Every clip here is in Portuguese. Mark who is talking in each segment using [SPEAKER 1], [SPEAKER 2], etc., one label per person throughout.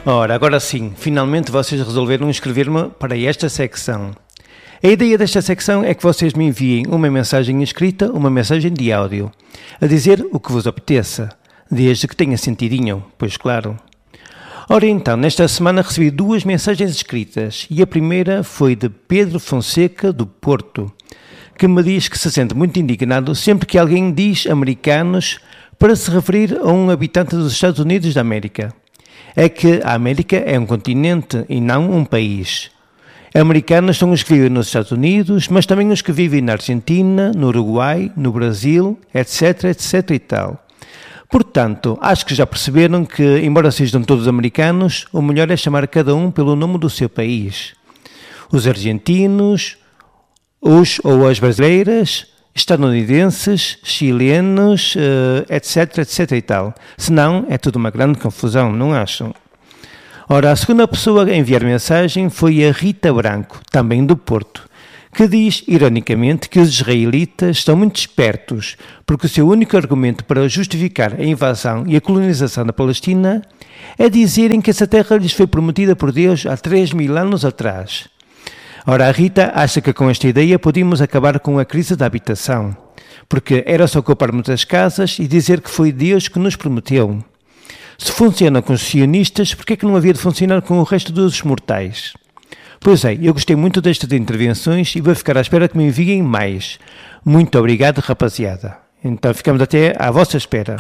[SPEAKER 1] Ora, agora sim, finalmente vocês resolveram inscrever-me para esta secção. A ideia desta secção é que vocês me enviem uma mensagem escrita, uma mensagem de áudio, a dizer o que vos apeteça, desde que tenha sentidinho, pois claro. Ora então, nesta semana recebi 2 mensagens escritas e a primeira foi de Pedro Fonseca, do Porto, que me diz que se sente muito indignado sempre que alguém diz americanos para se referir a um habitante dos Estados Unidos da América. É que a América é um continente e não um país. Americanos são os que vivem nos Estados Unidos, mas também os que vivem na Argentina, no Uruguai, no Brasil, etc, etc e tal. Portanto, acho que já perceberam que, embora sejam todos americanos, o melhor é chamar cada um pelo nome do seu país. Os argentinos, os ou as brasileiras, estadunidenses, chilenos, etc, etc e tal. Senão é tudo uma grande confusão, não acham? Ora, a segunda pessoa a enviar mensagem foi a Rita Branco, também do Porto, que diz, ironicamente, que os israelitas estão muito espertos, porque o seu único argumento para justificar a invasão e a colonização da Palestina é dizerem que essa terra lhes foi prometida por Deus há 3.000 anos atrás. Ora, a Rita acha que com esta ideia podíamos acabar com a crise da habitação, porque era só ocuparmos as casas e dizer que foi Deus que nos prometeu. Se funciona com os sionistas, por que é que não havia de funcionar com o resto dos mortais? Pois é, eu gostei muito destas intervenções e vou ficar à espera que me enviem mais. Muito obrigado, rapaziada. Então ficamos até à vossa espera.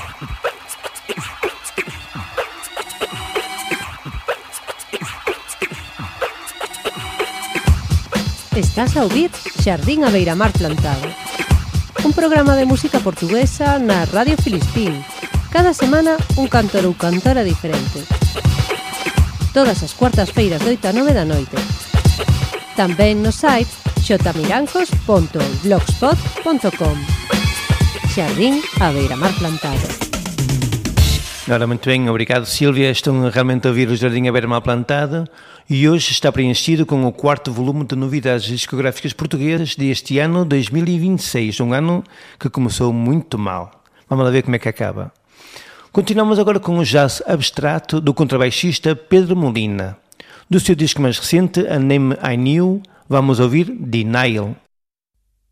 [SPEAKER 2] Estás a ouvir Xardín a Beira-Mar Plantado, un programa de música portuguesa na Radio Filispín. Cada semana un cantor ou cantora diferente. Todas as cuartas-feiras de 8 a 9 da noite. Tamén no site xotamirancois.blogspot.com. Xardín a Beira-Mar Plantado.
[SPEAKER 1] Ora, muito bem, obrigado Sílvia. Estão realmente a ouvir o Jardim a Beira-Mar Plantado e hoje está preenchido com o 4º volume de novidades discográficas portuguesas deste ano 2026, um ano que começou muito mal. Vamos lá ver como é que acaba. Continuamos agora com o jazz abstrato do contrabaixista Pedro Molina. Do seu disco mais recente, A Name I Knew, vamos ouvir Denial.